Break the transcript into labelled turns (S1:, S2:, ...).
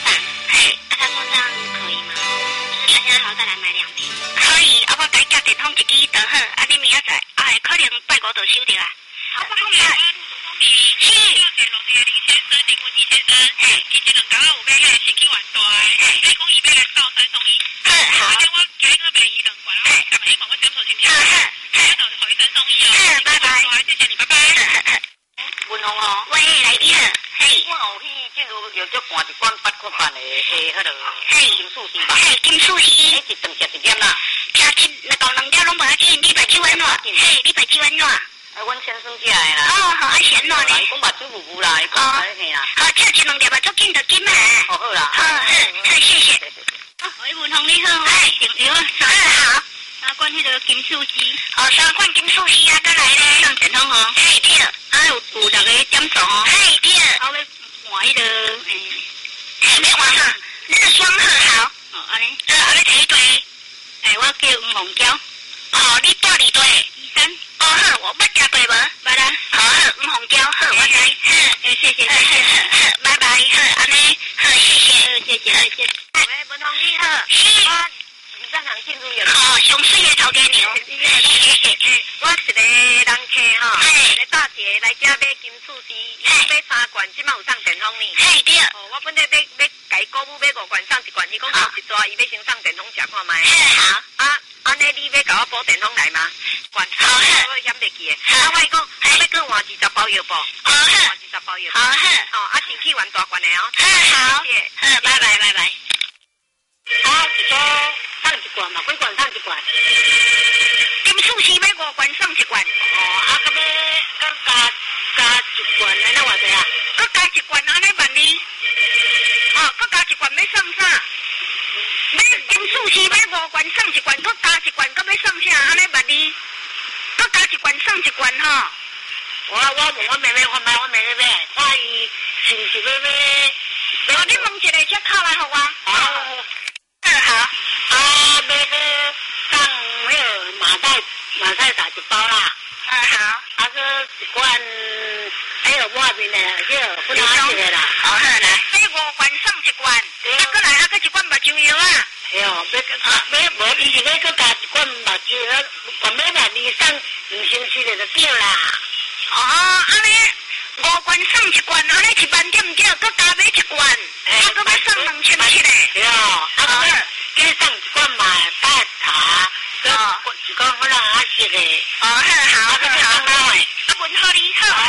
S1: 上。嘿，他说这样可以吗？就是大家好再来买2瓶。可以，我改加电筒1支就好，你明仔载，可能拜5就收到啊。好，我讲啦。是。电路的林先生、林文义先生，以前2天有买迄个神经元大的，你讲伊买来斗3送1。好。我今个买伊2罐，我讲迄罐我点数先听。我就回3送1哦。拜拜。谢谢你，拜拜。
S2: 文宏哦。
S1: 喂，来你好。嘿。
S2: 我有去进入药局换一罐8块半的迄个金素丝吧。
S1: 嘿，金素丝。
S2: 一顿食1点啦。
S1: 吃那个2点拢无要紧，你白酒温暖。嘿，你白酒温暖。
S2: 阮先生食的啦。
S1: 哦，好，先暖呢。
S2: 伊讲目睭糊糊啦，伊讲嘿啦。
S1: 好，吃1、2粒吧，足紧就紧嘛。
S2: 好好啦。
S1: 好，谢谢。喂，文宏你好，有好。关迄个金素丝。3罐金素丝啊，再来咧。上电筒哦。嘿，对。有6个点数哦。嘿，对。我要换迄个要换啥？那个双鹤好。安尼。安尼睇对。我叫吴红娇。你住伫对？23。好，我要加对无？捌啦。好，吴红娇，好，我知。谢谢。拜拜。好，安尼。好，谢谢。
S2: 喂，文宏你好。
S1: 是。
S2: 我上行进入药。
S1: 上水的头家娘。
S2: 我一个人客吼，一个大姐来遮买金素丝，伊买3罐，即摆有送电筒呢。
S1: 嘿，对。
S2: 我本来要甲伊鼓舞买5罐送1罐，伊讲送一抓，伊要先送电筒食看卖。
S1: 好。
S2: 安尼你要甲我补电筒来吗？罐。好，我掩袂记的。我讲，要搁换20包药布。换20包药布。好。电器换大罐的哦。
S1: 好。拜拜。
S2: 一组送1罐嘛，几罐送1罐？
S1: 金素丝买5罐送1罐。
S2: 搁加1罐，安尼偌济啊？
S1: 搁加1罐，安尼万2。搁加1罐要送啥？买金素丝买5罐送1罐，搁加1罐，搁要送啥？安尼万2。搁加1罐送1罐吼。
S2: 我问我妹妹，我买，看伊是毋是要买？
S1: 你问一个，才敲来互我。好。
S2: 要去送迄个马赛打1包啦。
S1: 好。
S2: 个1罐，还有外面的迄个不拿起的啦。
S1: 好来，买5罐送1罐。搁来搁1罐目睭药啊。
S2: 对哦，无伊是要搁加1罐目睭药，原本万2送2星期的就对啦。
S1: 安尼5罐送1罐，安尼1万点对，搁加买1罐，搁要送2700的。
S2: 对哦，叫送1罐嘛，带茶，1罐好啦，食的。
S1: 好。文好你好。